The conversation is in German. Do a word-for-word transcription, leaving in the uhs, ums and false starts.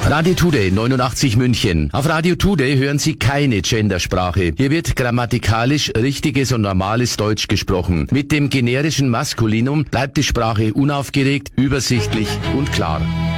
Radio Today neunundachtzig München. Auf Radio Today hören Sie keine Gendersprache. Hier wird grammatikalisch richtiges und normales Deutsch gesprochen. Mit dem generischen Maskulinum bleibt die Sprache unaufgeregt, übersichtlich und klar.